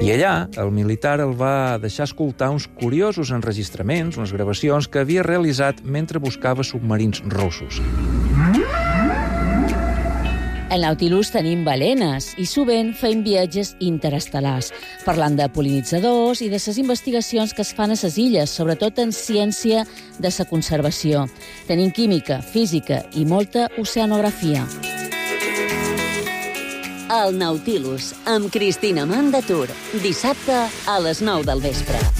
I allà, el militar el va deixar escoltar uns curiosos enregistraments, unes gravacions que havia realitzat mentre buscava submarins russos. Al Nautilus tenim balenes i sovint fem viatges interestel·lars, parlant de pol·linitzadors i de les investigacions que es fan a les illes, sobretot en ciència de la conservació. Tenim química, física i molta oceanografia. El Nautilus, amb Cristina Mann de Tour, dissabte a les 9 del vespre.